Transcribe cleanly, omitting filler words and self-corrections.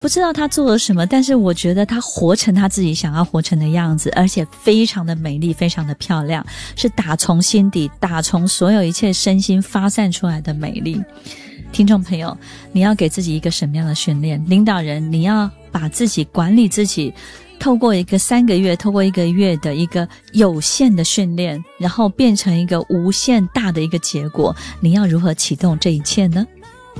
不知道他做了什么，但是我觉得他活成他自己想要活成的样子，而且非常的美丽，非常的漂亮，是打从心底，打从所有一切身心发散出来的美丽。听众朋友，你要给自己一个什么样的训练？领导人，你要把自己管理自己，透过一个3个月，透过1个月的一个有限的训练，然后变成一个无限大的一个结果，你要如何启动这一切呢？